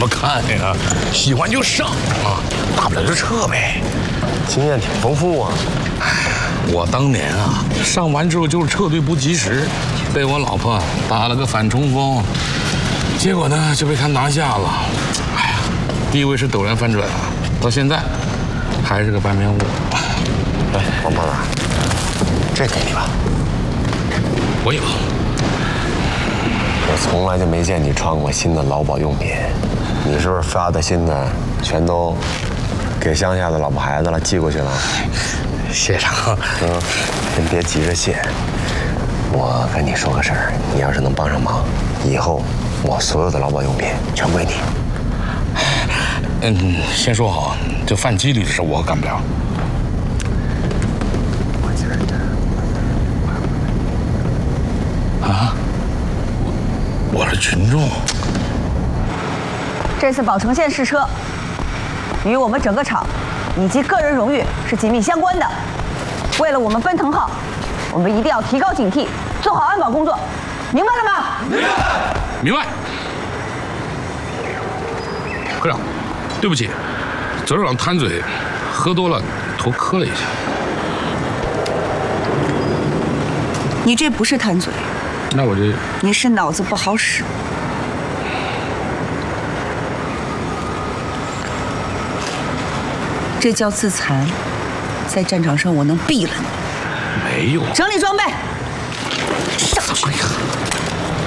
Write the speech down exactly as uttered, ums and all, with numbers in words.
么看呀？喜欢就上啊，大不了就撤呗。 经验挺丰富啊。 哎，我当年啊，上完之后就是撤退不及时，被我老婆打了个反冲锋，结果呢就被他拿下了。哎呀，地位是陡然翻转啊，到现在还是个半边雾。 来，王胖子，这给你吧。 我有。 我从来就没见你穿过新的劳保用品，你是不是发的新的全都给乡下的老婆孩子了，寄过去了？ 谢长， 嗯，先别急着谢。我跟你说个事儿，你要是能帮上忙，以后我所有的劳保用品全归你。 嗯，先说好，这犯纪律的事我干不了。啊？我是群众。 这次宝城县试车，与我们整个厂以及个人荣誉是紧密相关的。为了我们奔腾号，我们一定要提高警惕，做好安保工作，明白了吗？ 明白。明白。科长，对不起，昨儿晚上贪嘴，喝多了，头磕了一下。 你这不是贪嘴， 那我这你是脑子不好使。这叫自残，在战场上我能毙了你。 没有。 整理装备。